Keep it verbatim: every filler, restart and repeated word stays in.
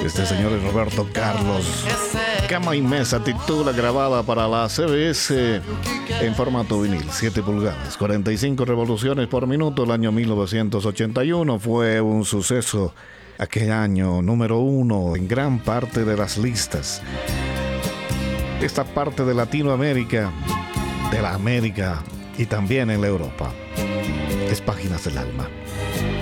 Este señor es Roberto Carlos. Cama y Mesa titula, grabada para la C B S en formato vinil, siete pulgadas, cuarenta y cinco revoluciones por minuto. El año mil novecientos ochenta y uno fue un suceso. Aquel año número uno en gran parte de las listas. Esta parte de Latinoamérica, de la América y también en la Europa. Es Páginas del Alma.